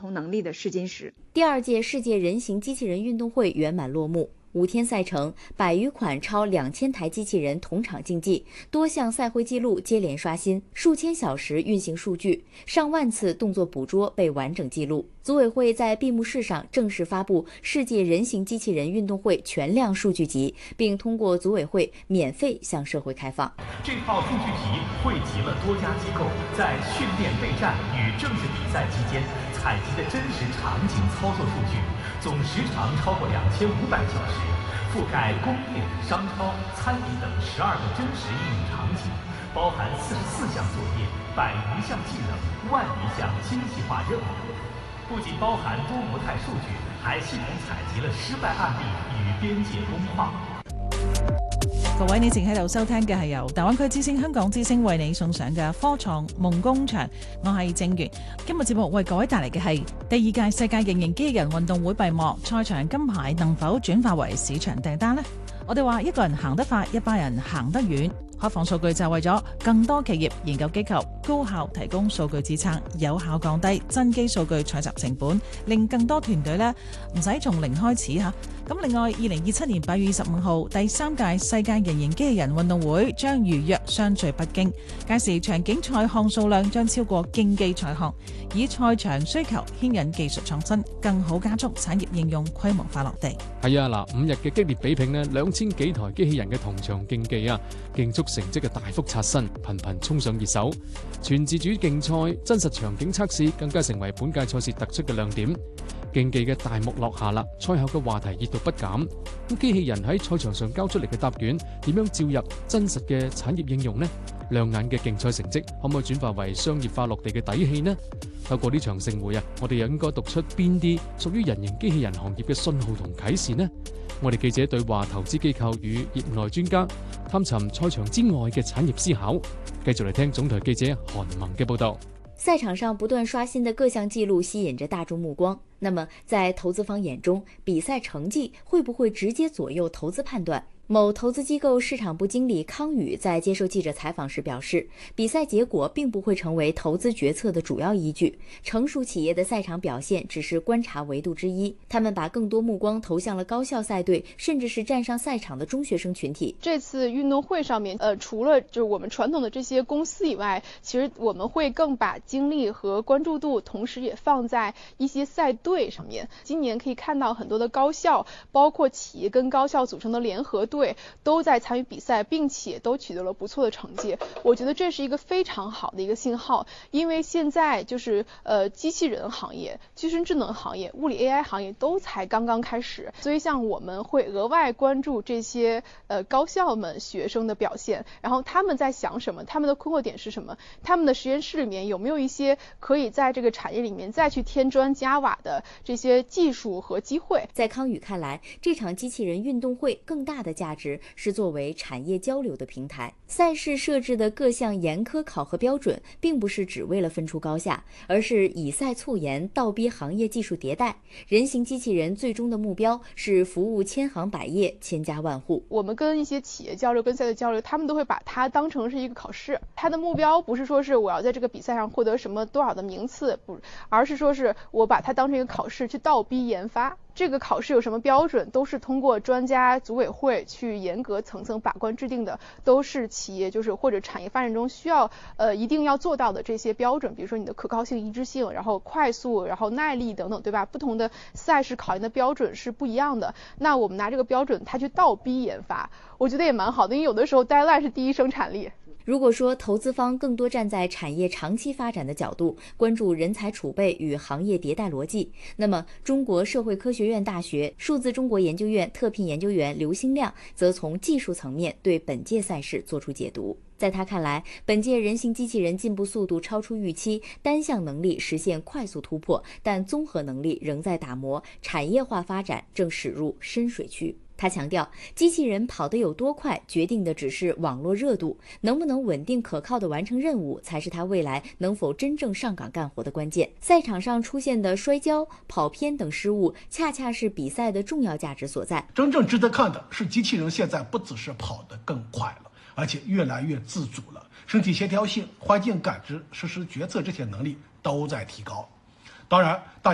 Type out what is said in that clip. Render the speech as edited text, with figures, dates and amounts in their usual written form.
同能力的试金石。 第2届世界人形机器人运动会圆满落幕。5天赛程，100余款超2000台机器人同场竞技，多项赛会纪录接连刷新，数千小时运行数据，上万次动作捕捉被完整记录。组委会在闭幕式上正式发布世界人形机器人运动会全量数据集，并通过组委会免费向社会开放。 这套数据集汇集了多家机构在训练备战与正式比赛期间采集的真实场景操作数据，总时长超过2500小时，覆盖工业、商超、餐饮等12个真实应用场景，包含44项作业、100余项技能、1万余项精细化任务。不仅包含多模态数据，还系统采集了失败案例與邊界工況。 各位，你正喺度收聽嘅係由大灣區之星香港之星為你送上嘅科創夢工場，我係正源。今日節目為各位帶嚟嘅係第2屆世界人形機器人運動會閉幕，賽場金牌能否轉化為市場訂單呢？我哋話一個人行得快，一班人行得遠。開放數據就係為咗更多企業、研究機構高效提供數據支撐，有效降低真機數據採集成本，令更多團隊唔使從零開始嚇。咁另外，2027年8月25號第3屆世界人形機器人運動會將如約相聚北京，屆時場景賽項數量將超過競技賽項，以賽場需求牽引技術創新，更好加速產業應用規模化落地。 係啊，嗱，5日嘅激烈比拼呢，2000幾台機器人嘅同場競技啊，競速成績嘅大幅刷新，頻頻衝上熱搜。全自主競賽、真實場景測試更加成為本屆賽事突出嘅亮點。競技嘅大幕落下啦，賽後嘅話題熱度不減。咁機器人喺賽場上交出嚟嘅答卷，點樣照入真實嘅產業應用呢？亮眼嘅競賽成績可唔可以轉化為商業化落地嘅底氣呢？透過呢場盛會啊，我哋又應該讀出邊啲屬於人形機器人行業嘅信號同啟示呢？我哋記者對話投資機構與業內專家，探尋賽場之外嘅產業思考。繼續嚟聽總台記者韓萌嘅報道。 賽場上不斷刷新的各項記錄吸引着大眾目光。那麼在投資方眼中，比賽成績會不會直接左右投資判斷？某投資機構市場部經理康宇在接受記者採訪時表示，比賽結果並不會成為投資決策的主要依據，成熟企業的賽場表現只是觀察維度之一，他們把更多目光投向了高校賽隊，甚至是站上賽場的中學生群體。 這次運動會上面，除了就是我們傳統的這些公司以外，其實我們會更把精力和關注度，同時也放在一些賽隊上面。今年可以看到很多的高校，包括企業跟高校組成的聯合隊都在參與比賽，並且都取得了不錯的成績。我覺得這是一個非常好的一個信號，因為現在就是機器人行業、具身智能行業、物理 AI 行業都才剛剛開始，所以像我們會額外關注這些高校們學生的表現，然後他們在想什麼，他們的困惑點是什麼，他們的實驗室裡面有沒有一些可以在這個產業裡面再去添磚加瓦的這些技術和機會。 在康宇看來，這場機器人運動會更大的價值是作為產業交流的平台。賽事設置的各項嚴苛考核標準，並不是只為了分出高下，而是以賽促研，倒逼行業技術迭代。人形機器人最終的目標是服務千行百業、千家萬戶。 我們跟一些企業交流、跟賽隊交流，他們都會把它當成是一個考試。它的目標不是說是我要在這個比賽上獲得什麼多少的名次，不，而是說是我把它當成一個考試去倒逼研發。這個考試有什麼標準，都是通過專家組委會去嚴格層層把關制定的，都是企業就是或者產業發展中需要一定要做到的這些標準，比如說你的可靠性、一致性，然後快速，然後耐力等等，對吧？不同的賽事考驗的標準是不一樣的。那我們拿這個標準，它去倒逼研發，我覺得也蠻好的，因為有的時候 deadline 是第一生產力。 如果說投資方更多站在產業長期發展的角度，關注人才儲備與行業迭代邏輯，那麼中國社會科學院大學數字中國研究院特聘研究員劉新亮則從技術層面對本屆賽事作出解讀。在他看來，本屆人形機器人進步速度超出預期，單項能力實現快速突破，但綜合能力仍在打磨，產業化發展正駛入深水區。他強調，機器人跑得有多快，決定的只是網絡熱度，能不能穩定可靠地完成任務，才是他未來能否真正上崗幹活的關鍵。賽場上出現的摔跤、跑偏等失誤，恰恰是比賽的重要價值所在。 真正值得看的是，機器人現在不只是跑得更快了，而且越來越自主了，身體協調性、環境感知、實時決策這些能力都在提高。當然，大